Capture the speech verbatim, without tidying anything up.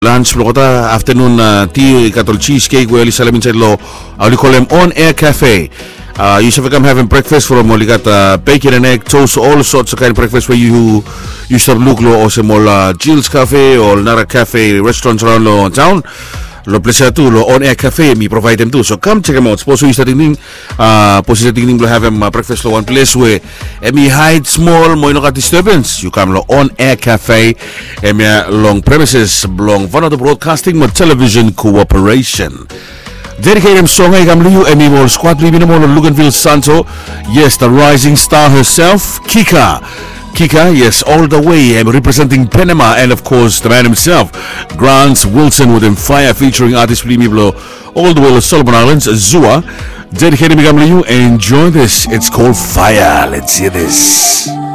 lunch lo kota afternoon uh, tea katol cheesecake we ali salamin sa lo ali kolem on air cafe. Uh, you should come having breakfast from mo ligat uh, bacon and egg toast, all sorts of kind of breakfast where you you start look lo o sa mo uh, Jill's Cafe or Nara Cafe restaurants around lo town. Lo pleasure tu lo on air cafe me provide them too. So come check them out. Suppose you starting uh suppose you starting to have them uh, breakfast lo one place where emi hide small mo no ka disturbance. You come lo on air cafe emi long premises long one of the broadcasting mo television cooperation. Dedicated song ay gamliu emi mo squad living mo Luganville Santo. Yes, the rising star herself, Kika. Kika, yes, all the way, I'm representing Panama, and of course the man himself, Grant Wilson with him Fire, featuring artist Blo, all the way to Solomon Islands, Zua. Dedicated to you. Enjoy this. It's called Fire. Let's hear this.